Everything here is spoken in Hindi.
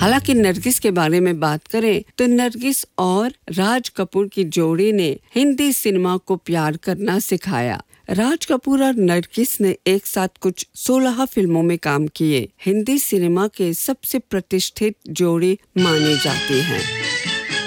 हालांकि नरगिस के बारे में बात करें तो नरगिस और राज कपूर की जोड़ी ने हिंदी सिनेमा को प्यार करना सिखाया। राज कपूर और नरगिस ने एक साथ कुछ 16 फिल्मों में काम किए। हिंदी सिनेमा के सबसे प्रतिष्ठित जोड़ी माने जाते हैं।